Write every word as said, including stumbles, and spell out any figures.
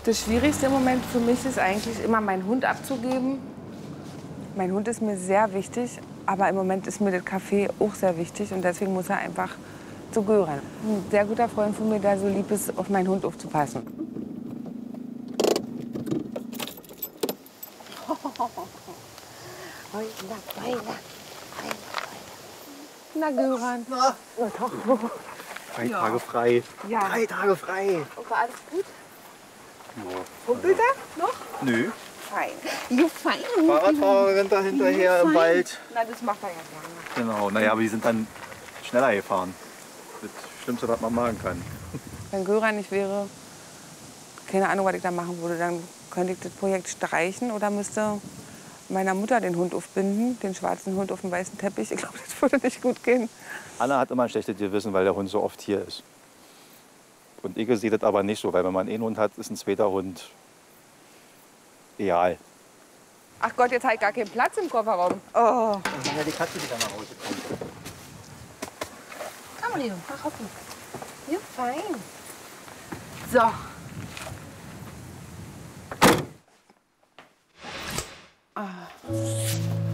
Das Schwierigste im Moment für mich ist eigentlich immer, meinen Hund abzugeben. Mein Hund ist mir sehr wichtig, aber im Moment ist mir das Café auch sehr wichtig. Und deswegen muss er einfach zu Göran. Ein sehr guter Freund von mir, der so lieb ist, auf meinen Hund aufzupassen. Na, Göran. Na, drei Ja. Tage frei. Ja. Drei Tage frei. War alles gut? Ja. Humpelt er noch? Nö. Fein. Ja, fein. Fahrradfahrerin da hinterher Ja, im fein. Wald. Na, das macht er ja gerne. Genau, naja, aber die sind dann schneller gefahren. Das Schlimmste, was man machen kann. Wenn Göran nicht wäre, keine Ahnung, was ich da machen würde, dann könnte ich das Projekt streichen oder müsste meiner Mutter den Hund aufbinden, den schwarzen Hund auf dem weißen Teppich. Ich glaube, das würde nicht gut gehen. Anna hat immer ein schlechtes Gewissen, weil der Hund so oft hier ist. Und ich sehe das aber nicht so, weil wenn man einen Hund hat, ist ein zweiter Hund egal. Ach Gott, jetzt habe ich gar keinen Platz im Kofferraum. Oh. Ja, die Katze, die da nach Hause kommt. Komm, Leo, mach offen. Ja, fein. So. Ah.